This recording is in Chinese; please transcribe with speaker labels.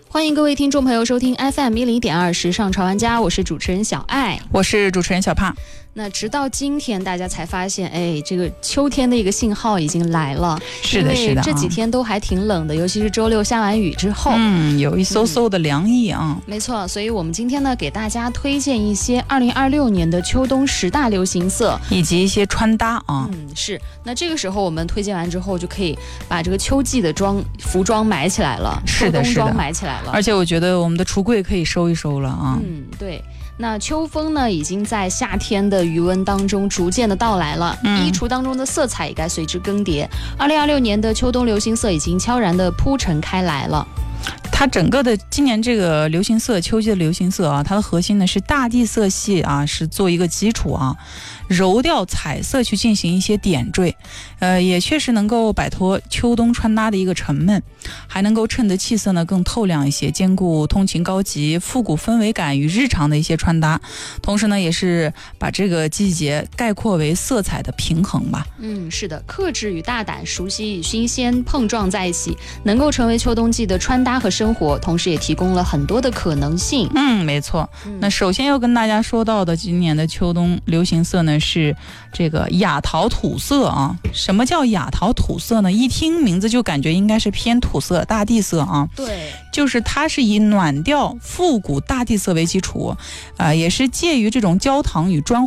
Speaker 1: 欢迎各位听众朋友收听 FM10.2时尚潮玩家，我是主持人小爱，
Speaker 2: 我是主持人小胖。
Speaker 1: 那直到今天大家才发现，这个秋天的一个信号已经来了。
Speaker 2: 是的，是的，
Speaker 1: 这几天都还挺冷的，尤其是周六下完雨之后，
Speaker 2: 有一嗖嗖的凉意啊。
Speaker 1: 没错，所以我们今天呢，给大家推荐一些2026年的秋冬10大流行色，
Speaker 2: 以及一些穿搭啊。
Speaker 1: 是。那这个时候我们推荐完之后，就可以把这个秋季的服装买起来了，
Speaker 2: 是的，
Speaker 1: 秋冬装买起来了。
Speaker 2: 而且我觉得我们的橱柜可以收一收了啊。
Speaker 1: 对。那秋风呢，已经在夏天的余温当中逐渐的到来了，衣橱当中的色彩也该随之更迭。2026年的秋冬流行色已经悄然的铺陈开来了。
Speaker 2: 它整个的今年这个流行色，秋季的流行色啊，它的核心呢是大地色系啊，是做一个基础啊，柔调彩色去进行一些点缀，也确实能够摆脱秋冬穿搭的一个沉闷，还能够衬得气色呢更透亮一些，兼顾通勤高级、复古氛围感与日常的一些穿搭，同时呢也是把这个季节概括为色彩的平衡吧。
Speaker 1: 是的，克制与大胆，熟悉与新鲜碰撞在一起，能够成为秋冬季的穿搭和生活，同时也提供了很多的可能性。
Speaker 2: 没错。那首先要跟大家说到的今年的秋冬流行色呢是这个雅桃土色啊。什么叫雅桃土色呢？一听名字就感觉应该是偏土色、大地色啊。
Speaker 1: 对，
Speaker 2: 就是它是以暖调、复古大地色为基础，也是介于这种焦糖与砖